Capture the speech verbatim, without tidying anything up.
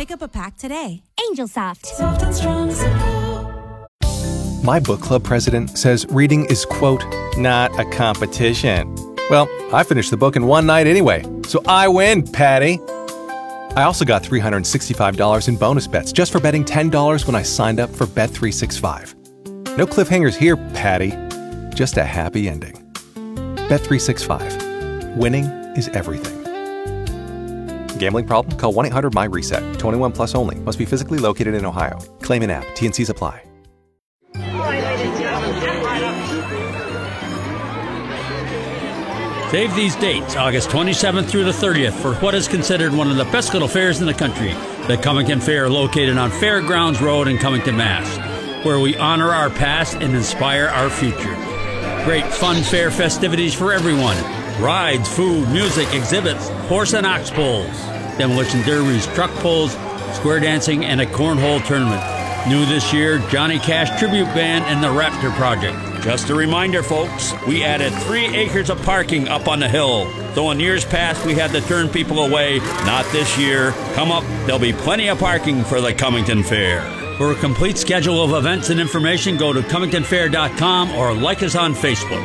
Pick up a pack today. Angel Soft. Soft and strong as a pillow. My book club president says reading is, quote, not a competition. Well, I finished the book in one night anyway, so I win, Patty. I also got three hundred sixty-five dollars in bonus bets just for betting ten dollars when I signed up for Bet three sixty-five. No cliffhangers here, Patty. Just a happy ending. Bet three sixty-five. Winning is everything. Gambling problem? Call one eight hundred my reset. twenty-one plus only. Must be physically located in Ohio. Claim in app. T N Cs apply. Save these dates, August twenty-seventh through the thirtieth, for what is considered one of the best little fairs in the country. The Cummington Fair, located on Fairgrounds Road in Cummington, Mass., where we honor our past and inspire our future. Great fun fair festivities for everyone. Rides, food, music, exhibits, horse and ox pulls, demolition derbies, truck pulls, square dancing, and a cornhole tournament. New this year, Johnny Cash Tribute Band and the Raptor Project. Just a reminder, folks, we added three acres of parking up on the hill. Though in years past we had to turn people away, not this year. Come up, there'll be plenty of parking for the Cummington Fair. For a complete schedule of events and information, go to cummington fair dot com or like us on Facebook.